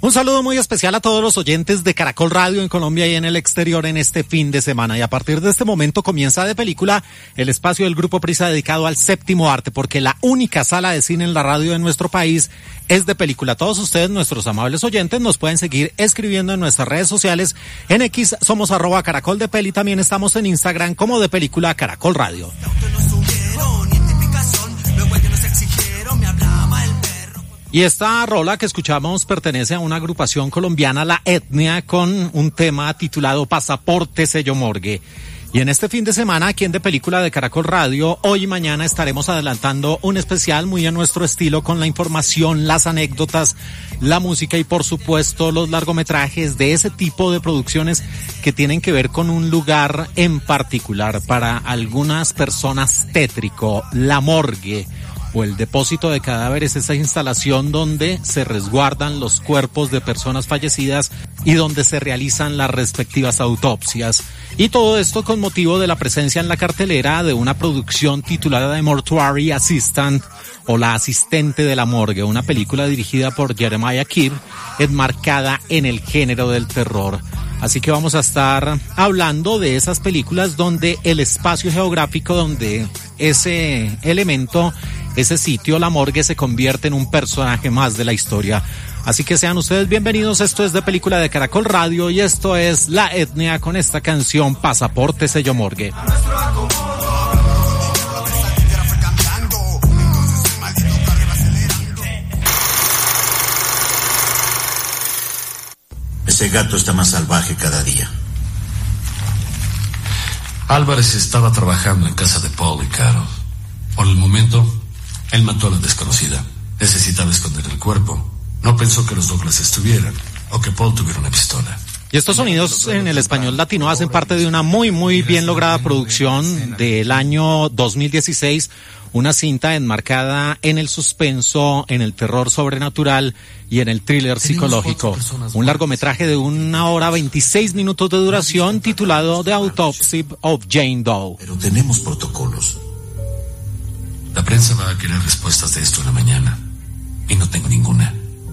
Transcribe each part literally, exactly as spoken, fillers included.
Un saludo muy especial a todos los oyentes de Caracol Radio en Colombia y en el exterior en este fin de semana. Y a partir de este momento comienza De Película, el espacio del Grupo Prisa dedicado al séptimo arte, porque la única sala de cine en la radio de nuestro país es De Película. Todos ustedes, nuestros amables oyentes, nos pueden seguir escribiendo en nuestras redes sociales. En X somos arroba Caracol de Peli, también estamos en Instagram como De Película Caracol Radio. Y esta rola que escuchamos pertenece a una agrupación colombiana, La Etnia, con un tema titulado Pasaporte Sello Morgue. Y en este fin de semana, aquí en De Película de Caracol Radio, hoy y mañana estaremos adelantando un especial muy a nuestro estilo con la información, las anécdotas, la música y por supuesto los largometrajes de ese tipo de producciones que tienen que ver con un lugar en particular. Para algunas personas tétrico, la morgue o el depósito de cadáveres, esa instalación donde se resguardan los cuerpos de personas fallecidas y donde se realizan las respectivas autopsias. Y todo esto con motivo de la presencia en la cartelera de una producción titulada The Mortuary Assistant o La Asistente de la Morgue, una película dirigida por Jeremiah Kidd, enmarcada en el género del terror. Así que vamos a estar hablando de esas películas donde el espacio geográfico, donde ese elemento, ese sitio, la morgue, se convierte en un personaje más de la historia. Así que sean ustedes bienvenidos. Esto es De Película de Caracol Radio y esto es La Etnia con esta canción Pasaporte Sello Morgue. Ese gato está más salvaje cada día. Álvarez estaba trabajando en casa de Paul y Carol. Por el momento, él mató a la desconocida. Necesitaba esconder el cuerpo. No pensó que los Douglas estuvieran o que Paul tuviera una pistola. Y estos sonidos en el español latino hacen parte de una muy muy bien lograda producción del año dos mil dieciséis, una cinta enmarcada en el suspenso, en el terror sobrenatural y en el thriller psicológico. Un largometraje de una hora veintiséis minutos de duración titulado The Autopsy of Jane Doe. Pero tenemos protocolos. La prensa va a querer respuestas de esto en la mañana y no tengo ninguna.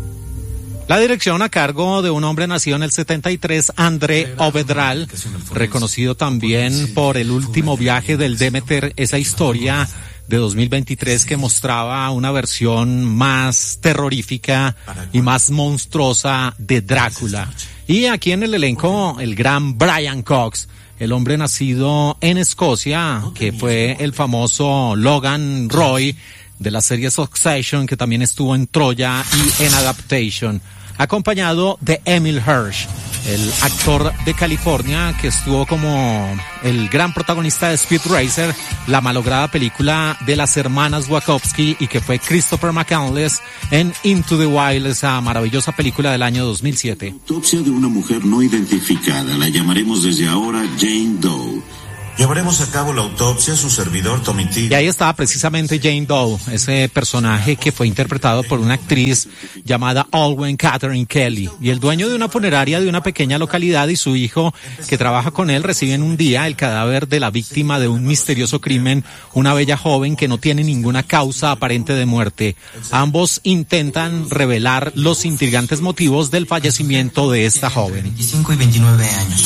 La dirección a cargo de un hombre nacido en el setenta y tres, André Ovedral, reconocido también por El Último Viaje del Demeter, esa historia de dos mil veintitrés que mostraba una versión más terrorífica y más monstruosa de Drácula. Y aquí en el elenco, el gran Brian Cox, el hombre nacido en Escocia, que fue el famoso Logan Roy de la serie Succession, que también estuvo en Troya y en Adaptation, acompañado de Emil Hirsch, el actor de California que estuvo como el gran protagonista de Speed Racer, la malograda película de las hermanas Wachowski, y que fue Christopher McCandless en Into the Wild, esa maravillosa película del año dos mil siete. Autopsia de una mujer no identificada, la llamaremos desde ahora Jane Doe. Llevaremos a cabo la autopsia, su servidor Tommy T. Y ahí estaba precisamente Jane Doe, ese personaje que fue interpretado por una actriz llamada Alwyn Catherine Kelly. Y el dueño de una funeraria de una pequeña localidad y su hijo, que trabaja con él, reciben un día el cadáver de la víctima de un misterioso crimen, una bella joven que no tiene ninguna causa aparente de muerte. Ambos intentan revelar los intrigantes motivos del fallecimiento de esta joven. veinticinco y veintinueve años.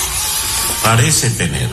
Parece tener.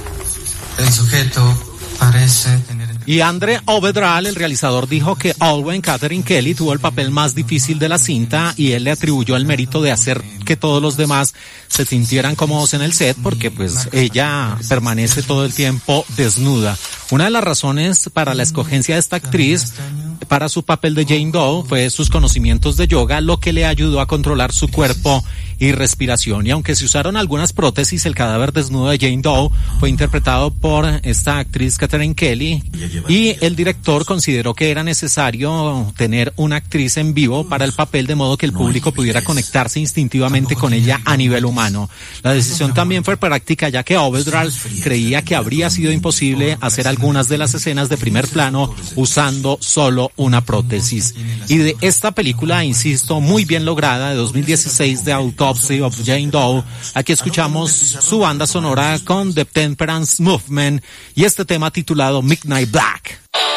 El sujeto parece tener... Y André Ovedral, el realizador, dijo que Alwyn Catherine Kelly tuvo el papel más difícil de la cinta y él le atribuyó el mérito de hacer que todos los demás se sintieran cómodos en el set, porque pues ella permanece todo el tiempo desnuda. Una de las razones para la escogencia de esta actriz para su papel de Jane Doe fue sus conocimientos de yoga, lo que le ayudó a controlar su cuerpo y respiración. Y aunque se usaron algunas prótesis, el cadáver desnudo de Jane Doe fue interpretado por esta actriz Catherine Kelly, y el director consideró que era necesario tener una actriz en vivo para el papel, de modo que el público pudiera conectarse instintivamente con ella a nivel humano. La decisión también fue práctica, ya que Ovedral creía que habría sido imposible hacer algunas de las escenas de primer plano usando solo una prótesis. Y de esta película, insisto, muy bien lograda, de dos mil dieciséis, The Autopsy of Jane Doe, aquí escuchamos su banda sonora con The Temperance Movement y este tema titulado Midnight Black.